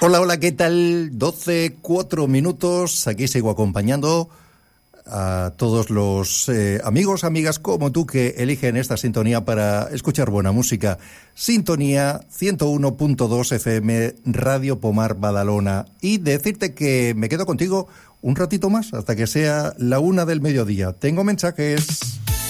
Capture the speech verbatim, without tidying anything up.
Hola, hola, ¿qué tal? doce, cuatro minutos. Aquí sigo acompañando a todos los eh, amigos, amigas como tú que eligen esta sintonía para escuchar buena música. Sintonía ciento uno punto dos F M, Radio Pomar Badalona. Y decirte que me quedo contigo un ratito más hasta que sea la una del mediodía. Tengo mensajes.